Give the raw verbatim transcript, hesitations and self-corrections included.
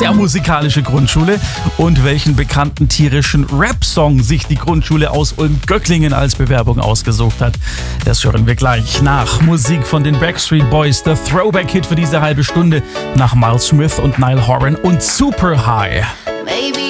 sehr musikalische Grundschule und welchen bekannten tierischen Rap-Song sich die Grundschule aus Ulm-Göcklingen als Bewerbung ausgesucht hat. Das hören wir gleich nach Musik von den Backstreet Boys, der Throwback-Hit für diese halbe Stunde nach Miles Smith und Niall Horan und Super High. Maybe